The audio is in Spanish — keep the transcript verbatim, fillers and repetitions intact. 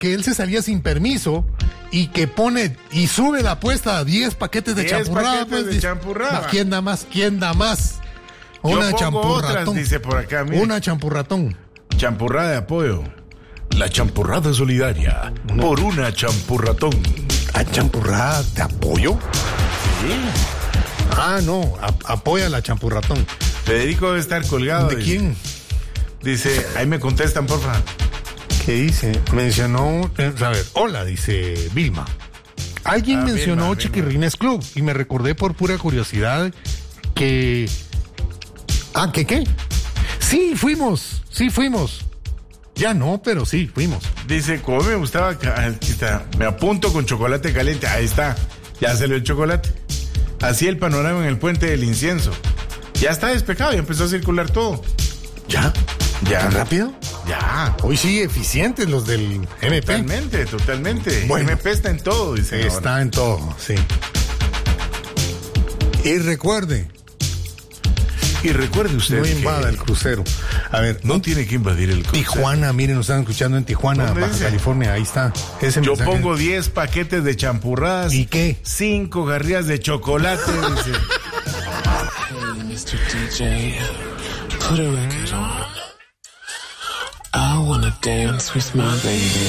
que él se salía sin permiso y que pone y sube la apuesta a diez paquetes de champurrada. Pues, de champurrada. ¿Quién da más? ¿Quién da más? Una champurratón. Dice por acá, mire. Una champurratón. Champurrada de apoyo. La champurrada solidaria. No. Por una champurratón. ¿A champurrada de apoyo? Sí. Ah, no. A- apoya la champurratón. Federico debe estar colgado. ¿De quién? Dice, ahí me contestan, porfa. ¿Qué dice? Mencionó, a ver, hola, dice Vilma. Alguien ah, mencionó Vilma, Chiquirrines Vilma. Club y me recordé por pura curiosidad que... Ah, ¿qué qué? Sí, fuimos, sí fuimos. Ya no, pero sí, fuimos. Dice, como me gustaba, aquí está, me apunto con chocolate caliente. Ahí está, ya salió el chocolate. Así el panorama en el puente del incienso. Ya está despejado, ya empezó a circular todo. ¿Ya? ¿Ya? ¿Tan rápido? Ya. Hoy sí, eficientes los del M P. Totalmente, totalmente. Bueno, M P está en todo, dice. Está ahora en todo, sí. Y recuerde. Y recuerde usted. No invada el crucero. A ver. No un, tiene que invadir el crucero. Tijuana, miren, nos están escuchando en Tijuana, Baja dice? California, ahí está. Ese Yo mensaje. pongo diez paquetes de champurradas. ¿Y qué? cinco garrías de chocolate, dice. Hey, mister D J, put a record on. I wanna dance with my baby.